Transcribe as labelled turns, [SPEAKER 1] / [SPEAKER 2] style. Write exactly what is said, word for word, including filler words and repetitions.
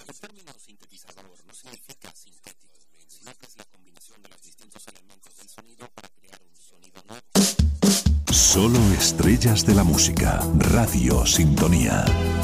[SPEAKER 1] El término sintetizador no significa sintético, sino que es la combinación de los distintos elementos del sonido para crear un sonido nuevo.
[SPEAKER 2] Solo estrellas de la música. Radio Sintonía.